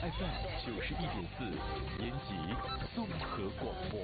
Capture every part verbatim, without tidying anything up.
F M 九十一点四，延吉综合广播。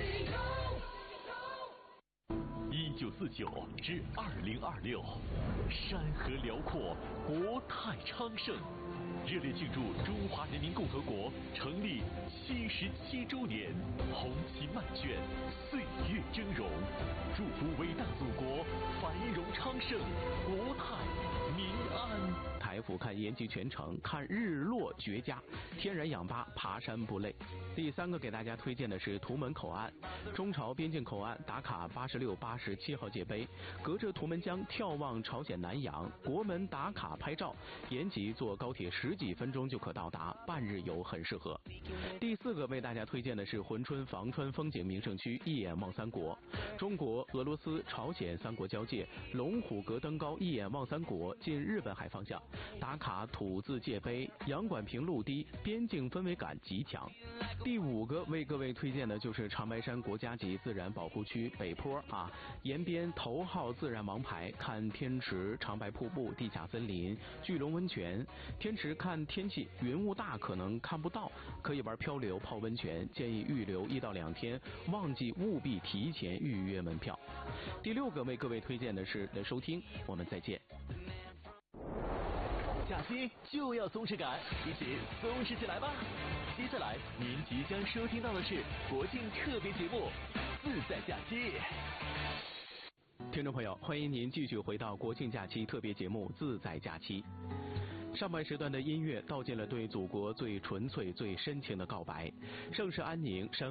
一九四九至二零二六，山河辽阔，国泰昌盛。热烈庆祝中华人民共和国成立七十七周年，红旗漫卷，岁月峥嵘，祝福伟大祖国繁荣昌盛，国泰民安。 台俯瞰延吉全城，看日落绝佳，天然氧吧，爬山不累。第三个给大家推荐的是图门口岸，中朝边境口岸打卡八十六、八十七号界碑，隔着图门江眺望朝鲜南洋，国门打卡拍照，延吉坐高铁十几分钟就可到达，半日游很适合。第四个为大家推荐的是珲春房川风景名胜区，一眼望三国。中国、俄罗斯、朝鲜三国交界，龙虎阁登高，一眼望三国，近日本海方向。打卡土字界碑，杨管坪路低，边境氛围感极强。第五个为各位推荐的就是长白山国家级自然保护区北坡啊，沿边头号自然王牌，看天池、长白瀑布、地下森林、巨龙温泉。天池看天气，云雾大可能看不到，可以玩漂流、泡温泉，建议预留一到两天，旺季务必提前预约门票。第六个为各位推荐的是的收听，我们再见。 假期就要松弛感，一起松弛起来吧！接下来您即将收听到的是国庆特别节目《自在假期》。 听众朋友，欢迎您继续回到国庆假期特别节目《自在假期》。上半时段的音乐道尽了对祖国最纯粹、最深情的告白，盛世安宁。